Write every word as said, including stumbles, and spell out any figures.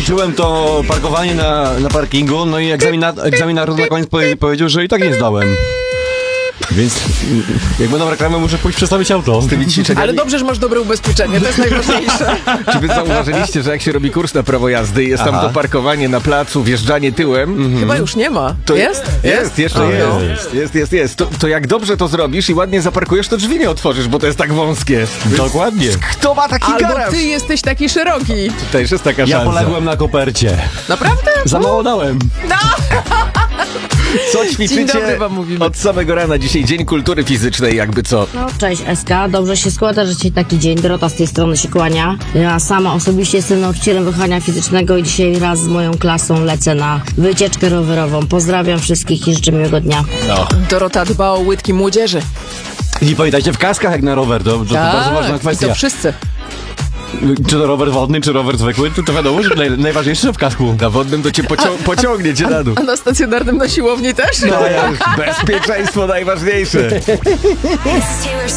uczyłem to parkowanie na, na parkingu, no i egzamina, egzaminator na koniec powie, powiedział, że i tak nie zdałem. Więc jak będą reklamy, muszę pójść przestawić auto. Z tymi ćwiczeniami. Ale dobrze, że masz dobre ubezpieczenie, to jest najważniejsze. Czy wy zauważyliście, że jak się robi kurs na prawo jazdy i jest tam Aha. to parkowanie na placu, wjeżdżanie tyłem? Chyba już nie ma. To Jest? Jest, jeszcze A, jest. no. Jest, jest, jest. jest. To, to jak dobrze to zrobisz i ładnie zaparkujesz, to drzwi nie otworzysz, bo to jest tak wąskie. Dokładnie. Kto ma taki Albo garaż? ty jesteś taki szeroki. Też jest taka Ja szansa. poległem na kopercie. Naprawdę? Za mało dałem. Co Dzień ćwiczycie dobry wam mówimy. od samego rana? Dzisiaj Dzień Kultury Fizycznej, jakby co. No, cześć S K, dobrze się składa, że dzisiaj taki dzień. Dorota z tej strony się kłania. Ja sama osobiście jestem nauczycielem wychowania fizycznego i dzisiaj raz z moją klasą lecę na wycieczkę rowerową. Pozdrawiam wszystkich i życzę miłego dnia. No. Dorota dba o łydki młodzieży. I pamiętajcie, w kaskach jak na rower, to, to, to bardzo ważna Tak, i kwestia. to wszyscy. Czy to rower wodny, czy rower zwykły, to, to wiadomo, że naj, najważniejsze w kasku. Na wodnym to cię pocią- pociągnie cię na dół. A na stacjonarnym na siłowni też? No, bezpieczeństwo najważniejsze.